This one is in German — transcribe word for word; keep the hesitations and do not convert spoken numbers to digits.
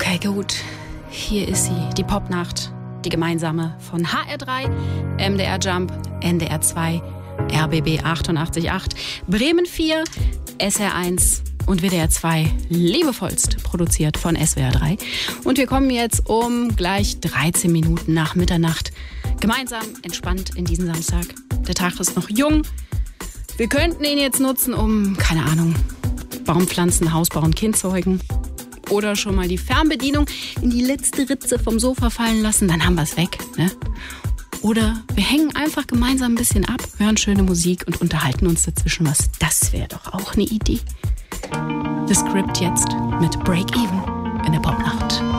Okay, gut. Hier ist sie, die Popnacht, die gemeinsame von H R drei, M D R Jump, N D R zwei, R B B achtundachtzig Komma acht, Bremen vier, S R eins und W D R zwei, liebevollst produziert von S W R drei. Und wir kommen jetzt um gleich dreizehn Minuten nach Mitternacht gemeinsam entspannt in diesen Samstag. Der Tag ist noch jung. Wir könnten ihn jetzt nutzen, um, keine Ahnung, Baumpflanzen, Haus bauen, Kind zeugen. Oder schon mal die Fernbedienung in die letzte Ritze vom Sofa fallen lassen, dann haben wir es weg, ne? Oder wir hängen einfach gemeinsam ein bisschen ab, hören schöne Musik und unterhalten uns dazwischen was. Das wäre doch auch eine Idee. The Script jetzt mit Break Even in der Popnacht.